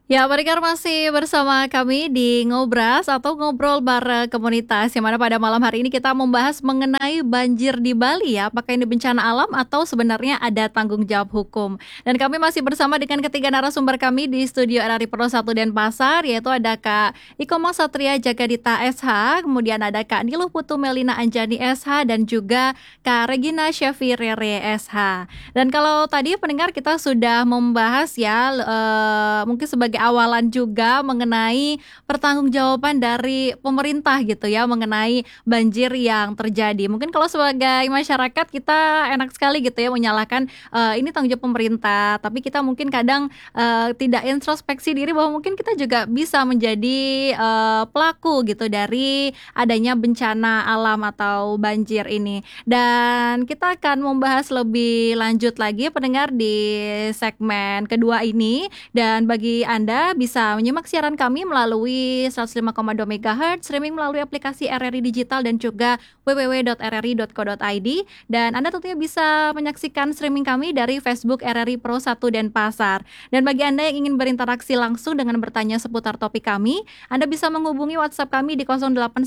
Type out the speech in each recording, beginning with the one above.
Ya, pendengar masih bersama kami di Ngobras atau Ngobrol Bareng Komunitas, yang mana pada malam hari ini kita membahas mengenai banjir di Bali ya. Apakah ini bencana alam atau sebenarnya ada tanggung jawab hukum? Dan kami masih bersama dengan ketiga narasumber kami di studio RRI Pro 1 Denpasar, yaitu ada Kak Iko Mas Satria Jagadita SH, kemudian ada Kak Niluh Putu Melina Anjani SH, dan juga Kak Regina Syafi Rere SH. Dan kalau tadi pendengar kita sudah membahas ya, mungkin sebagai awalan juga mengenai pertanggungjawaban dari pemerintah gitu ya, mengenai banjir yang terjadi. Mungkin kalau sebagai masyarakat kita enak sekali gitu ya menyalahkan ini tanggung jawab pemerintah, tapi kita mungkin kadang tidak introspeksi diri bahwa mungkin kita juga bisa menjadi pelaku gitu dari adanya bencana alam atau banjir ini. Dan kita akan membahas lebih lanjut lagi pendengar di segmen kedua ini. Dan bagi Anda bisa menyimak siaran kami melalui 105,2 MHz, streaming melalui aplikasi RRI Digital dan juga www.rri.co.id. Dan Anda tentunya bisa menyaksikan streaming kami dari Facebook RRI Pro 1 Denpasar. Dan bagi Anda yang ingin berinteraksi langsung dengan bertanya seputar topik kami, Anda bisa menghubungi WhatsApp kami di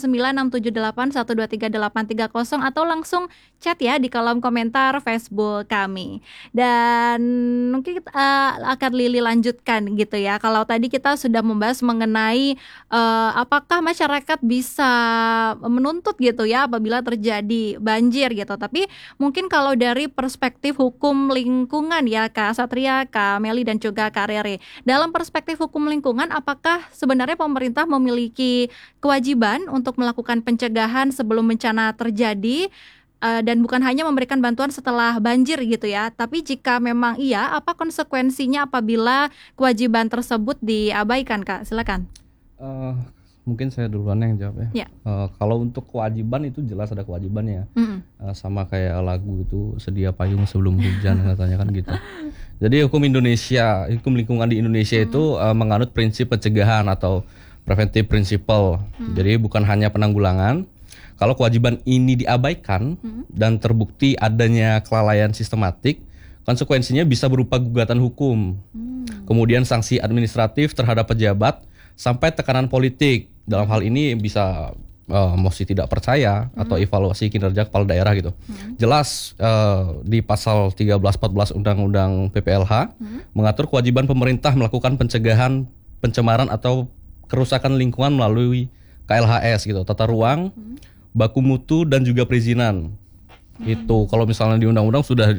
089678123830 atau langsung chat ya di kolom komentar Facebook kami. Dan mungkin kita akan Lili lanjutkan gitu ya. Kalau tadi kita sudah membahas mengenai apakah masyarakat bisa menuntut gitu ya apabila terjadi banjir gitu. Tapi mungkin kalau dari perspektif hukum lingkungan ya Kak Satria, Kak Meli dan juga Kak Rere. Dalam perspektif hukum lingkungan, apakah sebenarnya pemerintah memiliki kewajiban untuk melakukan pencegahan sebelum bencana terjadi? Dan bukan hanya memberikan bantuan setelah banjir gitu ya, tapi jika memang iya, apa konsekuensinya apabila kewajiban tersebut diabaikan, Kak? Silakan. Eh, Mungkin saya duluan yang jawab ya. Ya. Kalau untuk kewajiban itu jelas ada kewajibannya. Mm-mm. Sama kayak lagu itu sedia payung sebelum hujan katanya kan gitu. Jadi hukum lingkungan di Indonesia itu menganut prinsip pencegahan atau preventive principle. Jadi bukan hanya penanggulangan. Kalau kewajiban ini diabaikan dan terbukti adanya kelalaian sistematik, konsekuensinya bisa berupa gugatan hukum, kemudian sanksi administratif terhadap pejabat, sampai tekanan politik. Dalam hal ini bisa mosi tidak percaya atau evaluasi kinerja kepala daerah gitu. Jelas di pasal 13-14 Undang-Undang PPLH mengatur kewajiban pemerintah melakukan pencegahan pencemaran atau kerusakan lingkungan melalui KLHS gitu, tata ruang, baku mutu dan juga perizinan. Itu kalau misalnya di undang-undang sudah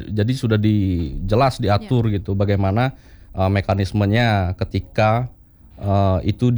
jelas diatur gitu bagaimana mekanismenya ketika itu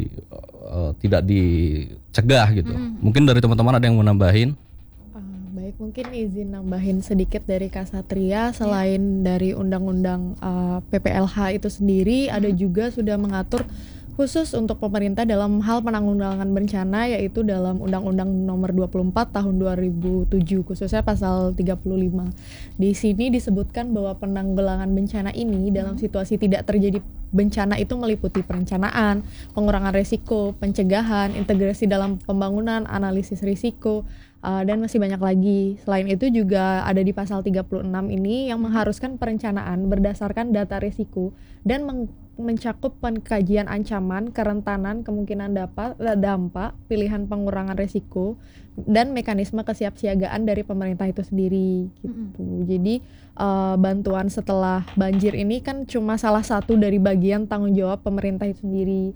tidak dicegah gitu. Mungkin dari teman-teman ada yang mau nambahin? Baik, mungkin izin nambahin sedikit dari Kak Satria. Selain dari undang-undang PPLH itu sendiri, ada juga sudah mengatur khusus untuk pemerintah dalam hal penanggulangan bencana, yaitu dalam Undang-Undang Nomor 24 Tahun 2007, khususnya pasal 35. Di sini disebutkan bahwa penanggulangan bencana ini dalam situasi tidak terjadi bencana itu meliputi perencanaan, pengurangan risiko, pencegahan, integrasi dalam pembangunan, analisis risiko, dan masih banyak lagi. Selain itu juga ada di pasal 36 ini yang mengharuskan perencanaan berdasarkan data risiko dan mencakup pengkajian ancaman, kerentanan, kemungkinan dampak, pilihan pengurangan risiko, dan mekanisme kesiapsiagaan dari pemerintah itu sendiri gitu. Jadi bantuan setelah banjir ini kan cuma salah satu dari bagian tanggung jawab pemerintah itu sendiri.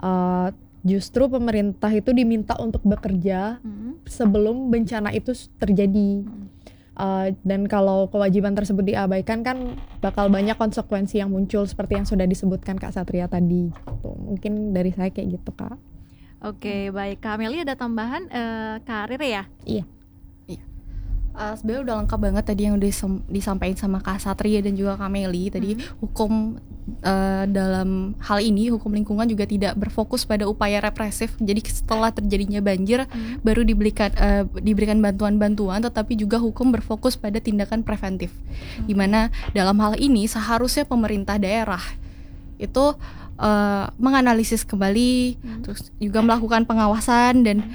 Justru pemerintah itu diminta untuk bekerja sebelum bencana itu terjadi. Dan kalau kewajiban tersebut diabaikan kan bakal banyak konsekuensi yang muncul seperti yang sudah disebutkan Kak Satria tadi gitu. Mungkin dari saya kayak gitu, Kak. Oke, baik. Kak Meli ada tambahan? Kak Rere ya? Iya. Sebenarnya udah lengkap banget tadi yang udah disampaikan sama Kak Satria dan juga Kak Meli. Tadi hukum dalam hal ini, hukum lingkungan juga tidak berfokus pada upaya represif. Jadi setelah terjadinya banjir baru diberikan bantuan-bantuan, tetapi juga hukum berfokus pada tindakan preventif. Dimana dalam hal ini seharusnya pemerintah daerah itu menganalisis kembali, terus juga melakukan pengawasan dan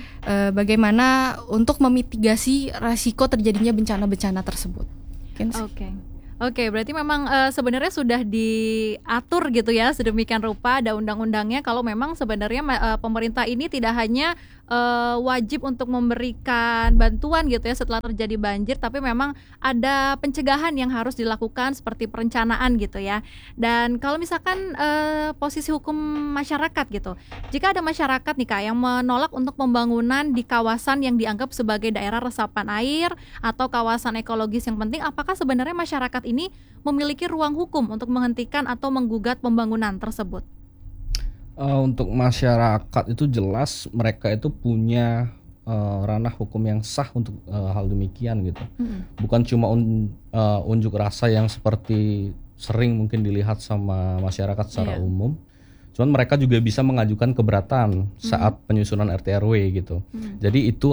bagaimana untuk memitigasi resiko terjadinya bencana-bencana tersebut. Oke. Oke, berarti memang sebenarnya sudah diatur gitu ya sedemikian rupa, ada undang-undangnya kalau memang sebenarnya pemerintah ini tidak hanya wajib untuk memberikan bantuan gitu ya setelah terjadi banjir, tapi memang ada pencegahan yang harus dilakukan seperti perencanaan gitu ya. Dan kalau misalkan posisi hukum masyarakat gitu, jika ada masyarakat nih Kak yang menolak untuk pembangunan di kawasan yang dianggap sebagai daerah resapan air atau kawasan ekologis yang penting, apakah sebenarnya masyarakat ini memiliki ruang hukum untuk menghentikan atau menggugat pembangunan tersebut? Untuk masyarakat itu jelas mereka itu punya ranah hukum yang sah untuk hal demikian gitu. Bukan cuma unjuk rasa yang seperti sering mungkin dilihat sama masyarakat secara umum. Cuman mereka juga bisa mengajukan keberatan saat penyusunan RT RW gitu. Jadi itu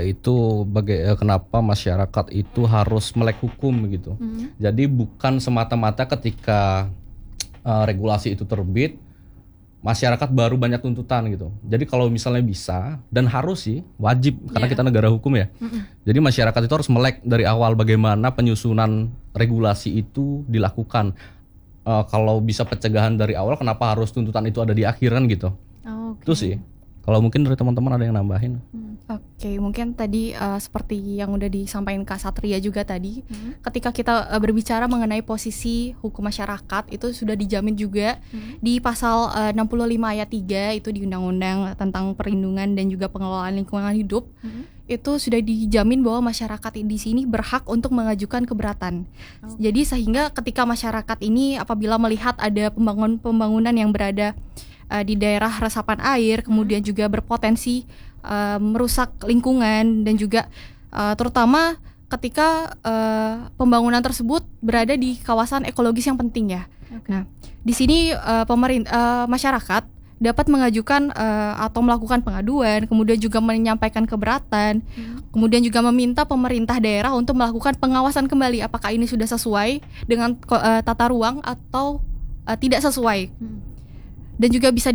kenapa masyarakat itu harus melek hukum gitu. Jadi bukan semata-mata ketika regulasi itu terbit masyarakat baru banyak tuntutan gitu. Jadi kalau misalnya bisa dan harus sih wajib karena kita negara hukum ya. Jadi masyarakat itu harus melek dari awal bagaimana penyusunan regulasi itu dilakukan. Kalau bisa pencegahan dari awal, kenapa harus tuntutan itu ada di akhir kan gitu? Itu sih. Kalau mungkin dari teman-teman ada yang nambahin. Oke, mungkin tadi seperti yang udah disampaikan Kak Satria juga tadi, ketika kita berbicara mengenai posisi hukum masyarakat itu sudah dijamin juga di pasal 65 ayat 3 itu di Undang-Undang tentang Perlindungan dan juga Pengelolaan Lingkungan Hidup. Itu sudah dijamin bahwa masyarakat di sini berhak untuk mengajukan keberatan. Jadi sehingga ketika masyarakat ini apabila melihat ada pembangunan yang berada di daerah resapan air, kemudian juga berpotensi merusak lingkungan dan juga terutama ketika pembangunan tersebut berada di kawasan ekologis yang penting ya. Nah, di sini masyarakat dapat mengajukan atau melakukan pengaduan, kemudian juga menyampaikan keberatan, kemudian juga meminta pemerintah daerah untuk melakukan pengawasan kembali apakah ini sudah sesuai dengan tata ruang atau tidak sesuai. Dan juga bisa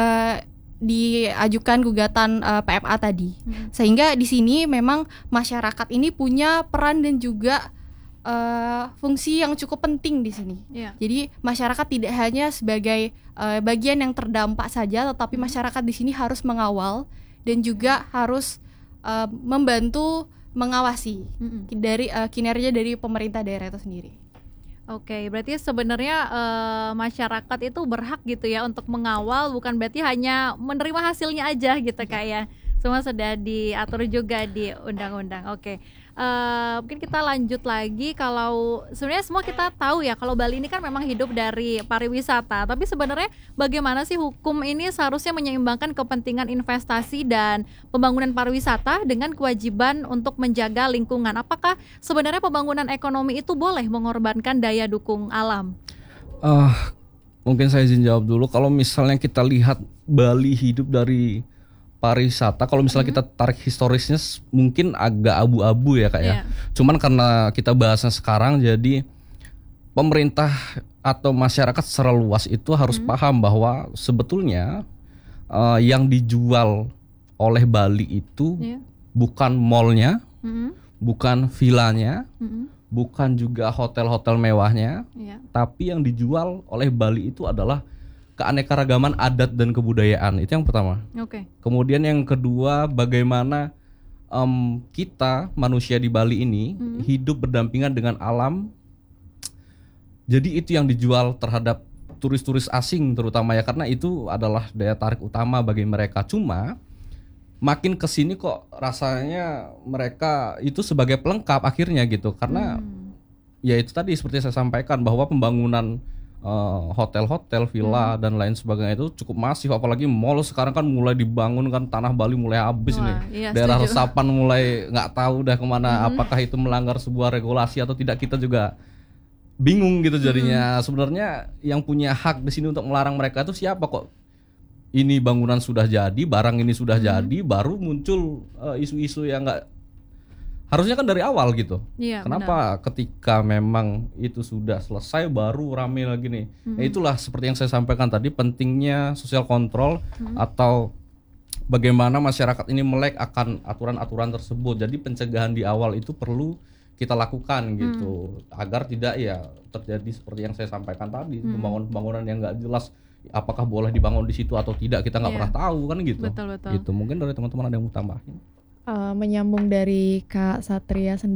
diajukan gugatan PMA tadi. Sehingga di sini memang masyarakat ini punya peran dan juga fungsi yang cukup penting di sini. Jadi masyarakat tidak hanya sebagai bagian yang terdampak saja, tetapi masyarakat di sini harus mengawal dan juga harus membantu mengawasi dari kinerja dari pemerintah daerah itu sendiri. Oke, berarti sebenarnya masyarakat itu berhak gitu ya untuk mengawal, bukan berarti hanya menerima hasilnya aja gitu Kak ya. Semua sudah diatur juga di undang-undang. Oke. Mungkin kita lanjut lagi. Kalau sebenarnya semua kita tahu ya kalau Bali ini kan memang hidup dari pariwisata, tapi sebenarnya bagaimana sih hukum ini seharusnya menyeimbangkan kepentingan investasi dan pembangunan pariwisata dengan kewajiban untuk menjaga lingkungan? Apakah sebenarnya pembangunan ekonomi itu boleh mengorbankan daya dukung alam? Mungkin saya izin jawab dulu. Kalau misalnya kita lihat Bali hidup dari pariwisata, kalau misalnya kita tarik historisnya mungkin agak abu-abu ya Kak ya. Cuman karena kita bahasnya sekarang, jadi pemerintah atau masyarakat secara luas itu harus paham bahwa sebetulnya yang dijual oleh Bali itu bukan mallnya, bukan villanya, bukan juga hotel-hotel mewahnya, tapi yang dijual oleh Bali itu adalah keanekaragaman adat dan kebudayaan. Itu yang pertama. Kemudian yang kedua, bagaimana kita manusia di Bali ini hidup berdampingan dengan alam. Jadi itu yang dijual terhadap turis-turis asing terutama ya, karena itu adalah daya tarik utama bagi mereka. Cuma makin kesini kok rasanya mereka itu sebagai pelengkap akhirnya gitu, karena ya itu tadi seperti saya sampaikan bahwa pembangunan hotel-hotel, villa dan lain sebagainya itu cukup masif, apalagi mall sekarang kan mulai dibangun kan, tanah Bali mulai habis nih. Daerah resapan mulai nggak tahu dah kemana, apakah itu melanggar sebuah regulasi atau tidak, kita juga bingung gitu jadinya. Sebenarnya yang punya hak di sini untuk melarang mereka itu siapa kok? Ini bangunan sudah jadi, barang ini sudah jadi, baru muncul isu-isu yang nggak, harusnya kan dari awal gitu. Kenapa ketika memang itu sudah selesai baru rame lagi nih? Nah, itulah seperti yang saya sampaikan tadi, pentingnya social control atau bagaimana masyarakat ini melek akan aturan-aturan tersebut. Jadi pencegahan di awal itu perlu kita lakukan gitu, agar tidak ya terjadi seperti yang saya sampaikan tadi, pembangunan yang nggak jelas, apakah boleh dibangun di situ atau tidak, kita nggak Iya. pernah tahu kan gitu. Betul. Gitu mungkin dari teman-teman ada yang mau tambahin. Menyambung dari Kak Satria sendiri